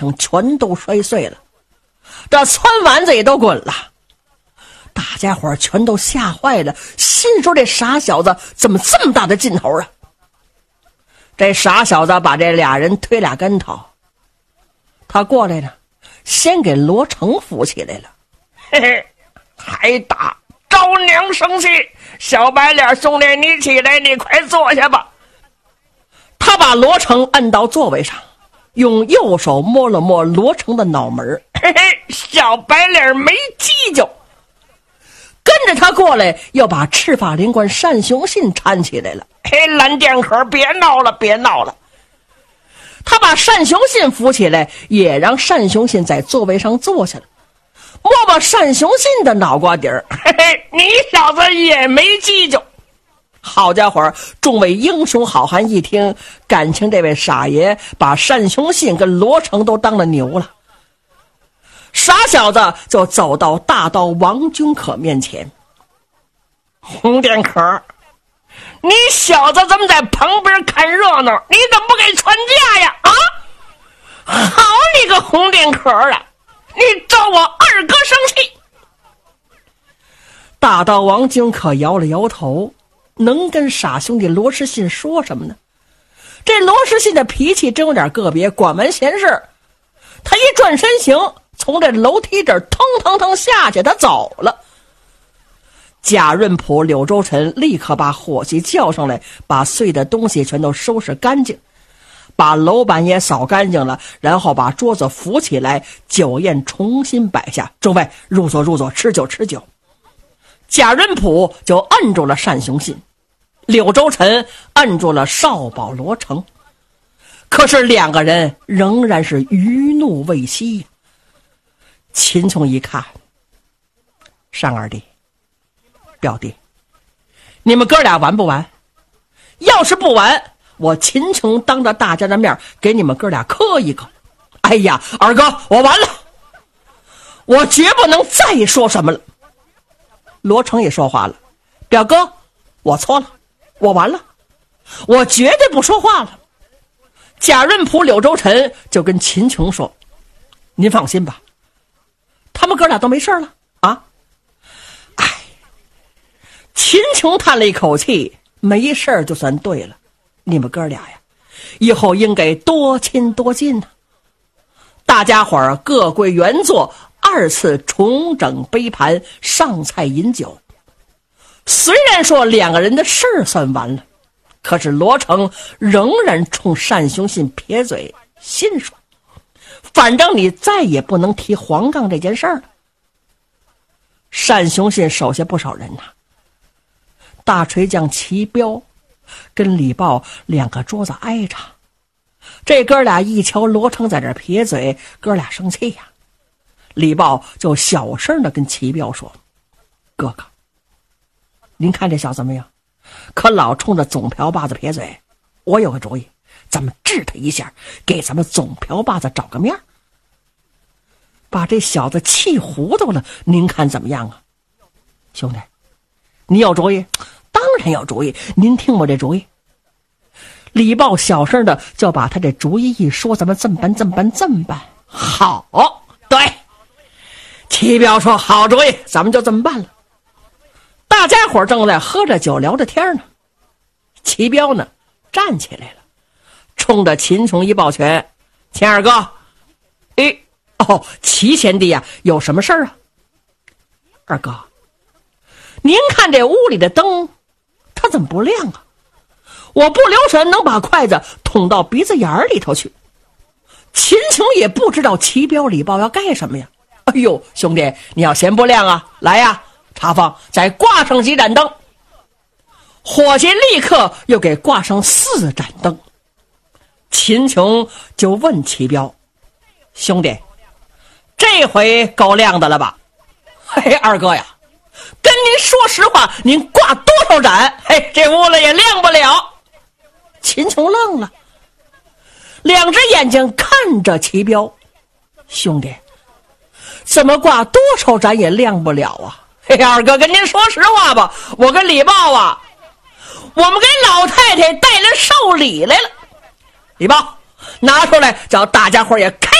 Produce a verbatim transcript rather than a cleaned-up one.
厅全都摔碎了，这餐碗子也都滚了。大家伙全都吓坏了，心说这傻小子怎么这么大的劲头啊？这傻小子把这俩人推俩跟头，他过来了，先给罗成扶起来了。 嘿嘿，还打，招娘生气。小白脸兄弟，你起来，你快坐下吧。 他把罗成摁到座位上，用右手摸了摸罗成的脑门。 嘿嘿，小白脸没犄角。 跟着他过来，又把赤发灵官单雄信搀起来了。 嘿，蓝剑客，别闹了，别闹了。 他把单雄信扶起来，也让单雄信在座位上坐下了，摸摸单雄信的脑瓜底儿。 嘿嘿，你小子也没犄角。 好家伙，众位英雄好汉一听，感情这位傻爷把单雄信跟罗成都当了牛了。傻小子就走到大刀王君可面前。 红剑客，你小子怎么在旁边看热闹？你怎么不给传架呀？啊！好你个红剑客啊！你招我二哥生气。 大刀王君可摇了摇头，能跟傻兄弟罗时信说什么呢？这罗时信的脾气真有点个别，管完闲事，他一转身行，从这楼梯这儿腾腾腾下去，他走了。贾润甫、柳周臣立刻把伙计叫上来，把碎的东西全都收拾干净，把楼板也扫干净了，然后把桌子扶起来，酒宴重新摆下。众位入座入座，吃酒吃酒。贾润甫就摁住了单雄信，柳周臣摁住了少保罗成，可是两个人仍然是余怒未息。秦琼一看，单二弟、表弟，你们哥俩玩不玩？要是不玩，我秦琼当着大家的面给你们哥俩磕一个。哎呀，二哥，我完了，我绝不能再说什么了。罗成也说话了，表哥，我错了，我完了，我绝对不说话了。贾润甫、柳周臣就跟秦琼说，您放心吧，他们哥俩都没事了啊。哎，秦琼叹了一口气，没事就算对了，你们哥俩呀，以后应该多亲多近呢、啊。大家伙儿各归原座，二次重整杯盘，上菜饮酒。虽然说两个人的事儿算完了，可是罗成仍然冲单雄信撇嘴，心说反正你再也不能提黄杠这件事儿了。单雄信手下不少人呐、啊，大锤匠齐彪跟李豹两个桌子挨着，这哥俩一瞧罗成在这撇嘴，哥俩生气呀、啊。李豹就小声的跟齐彪说，哥哥，您看这小子没有，可老冲着总瓢把子撇嘴，我有个主意，咱们治他一下，给咱们总瓢把子找个面，把这小子气糊涂了，您看怎么样啊？兄弟，你有主意？当然有主意，您听我这主意。李豹小声的就把他这主意一说，咱们这么办这么办这么办。好，对，齐彪说好主意，咱们就这么办了。大家伙正在喝着酒聊着天呢，齐彪呢站起来了，冲着秦琼一抱拳，秦二哥，哎，哦，齐贤弟呀、啊，有什么事儿啊？二哥，您看这屋里的灯它怎么不亮啊？我不留神能把筷子捅到鼻子眼里头去。秦琼也不知道齐彪李豹要干什么呀。哎呦，兄弟，你要嫌不亮啊，来呀，茶坊再挂上几盏灯。伙计立刻又给挂上四盏灯。秦琼就问齐彪，兄弟，这回够亮的了吧？嘿，二哥呀，跟您说实话，您挂多少盏，嘿，这屋子也亮不了。秦琼愣了，两只眼睛看着齐彪，兄弟，怎么挂多少盏也亮不了啊？嘿，二哥，跟您说实话吧，我跟李豹啊，我们给老太太带来寿礼来了。李豹，拿出来，叫大家伙也看